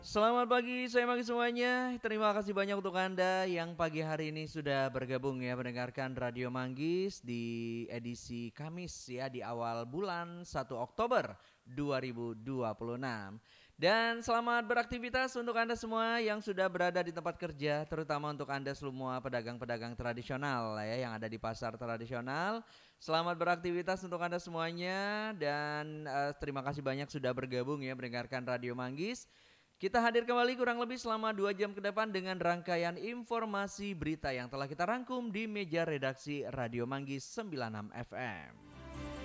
Selamat pagi, saya Magi semuanya. Terima kasih banyak untuk Anda yang pagi hari ini sudah bergabung ya mendengarkan Radio Manggis di edisi Kamis ya di awal bulan 1 Oktober 2026. Dan selamat beraktivitas untuk Anda semua yang sudah berada di tempat kerja, terutama untuk Anda semua pedagang-pedagang tradisional ya yang ada di pasar tradisional. Selamat beraktivitas untuk Anda semuanya dan terima kasih banyak sudah bergabung ya mendengarkan Radio Manggis. Kita hadir kembali kurang lebih selama 2 jam ke depan dengan rangkaian informasi berita yang telah kita rangkum di meja redaksi Radio Manggis 96 FM.